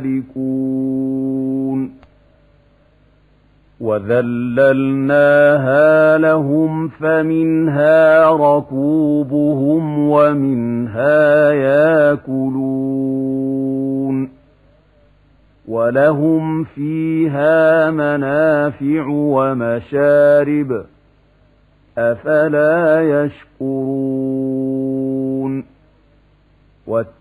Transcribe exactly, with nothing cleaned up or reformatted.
يملكون وذللناها لهم فمنها ركوبهم ومنها ياكلون ولهم فيها منافع ومشارب أفلا يشكرون